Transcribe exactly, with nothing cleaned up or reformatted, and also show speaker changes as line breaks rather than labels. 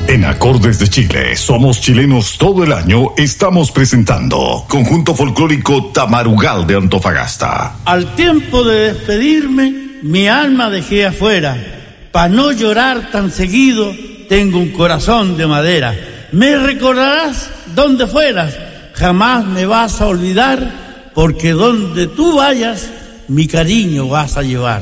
En Acordes de Chile, somos chilenos todo el año, estamos presentando Conjunto Folclórico Tamarugal de Antofagasta.
Al tiempo de despedirme, mi alma dejé afuera. Pa' no llorar tan seguido, tengo un corazón de madera. Me recordarás donde fueras, jamás me vas a olvidar, porque donde tú vayas, mi cariño vas a llevar.